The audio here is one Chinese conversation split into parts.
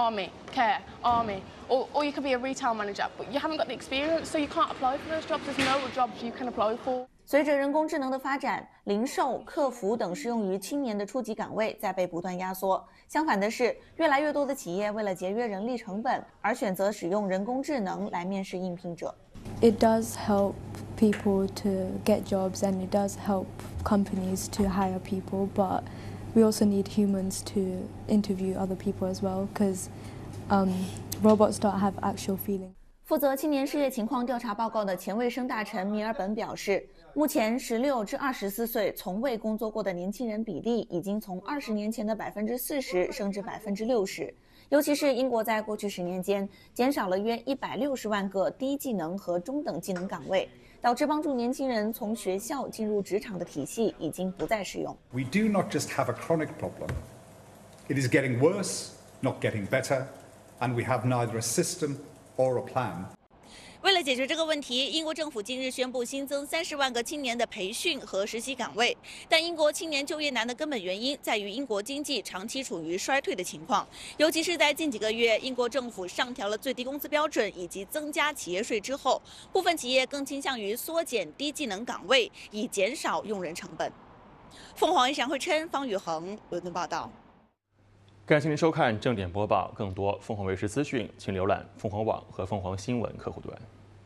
army, care, army, or you could be a retail manager, but you haven't got the experience, so you can't apply for those jobs. There's no jobs you can apply for. 随着人工智能的发展，零售、客服等适用于青年的初级岗位在被不断压缩。相反的是，越来越多的企业为了节约人力成本，而选择使用人工智能来面试应聘者。 It does help people to get jobs, and it does help companies to hire people, but we also need humans to interview other people as well, because robots don't have actual feeling. 负责青年失业情况调查报告的前卫生大臣米尔本表示，目前16至24岁从未工作过的年轻人比例已经从20年前的40%升至60%。尤其是英国在过去10年间减少了约160万个低技能和中等技能岗位，导致帮助年轻人从学校进入职场的体系已经不再适用。 We do not just have a chronic problem. It is getting worse, not getting better, and we have neither a system or a plan. 为了解决这个问题，英国政府近日宣布新增30万个青年的培训和实习岗位。但英国青年就业难的根本原因在于英国经济长期处于衰退的情况，尤其是在近几个月，英国政府上调了最低工资标准以及增加企业税之后，部分企业更倾向于缩减低技能岗位，以减少用人成本。凤凰卫视杨慧琛、方宇恒伦敦报道。 感谢您收看正点播报，更多凤凰卫视资讯，请浏览凤凰网和凤凰新闻客户端。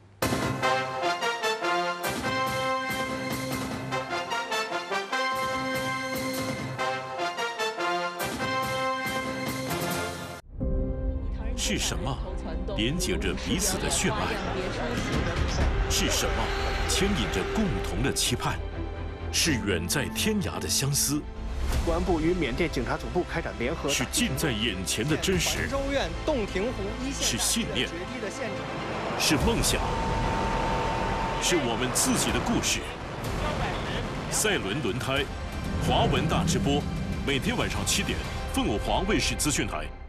是什么连接着彼此的血脉？是什么牵引着共同的期盼？是远在天涯的相思。 公安部与缅甸警察总部开展联合， 是近在眼前的真实， 州院洞庭湖一线是信念，是梦想，是我们自己的故事。赛伦轮胎，华文大直播，每天晚上7点，凤凰卫视资讯台。